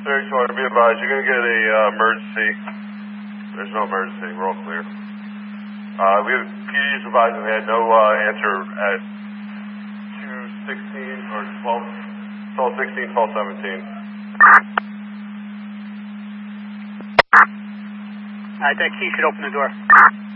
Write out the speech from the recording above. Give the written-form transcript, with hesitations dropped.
6, be advised, you're going to get a emergency. There's no emergency. We're all clear. We have PD's advising they had no answer at 2:16 or 12:16, 12:17. Alright, that key should open the door.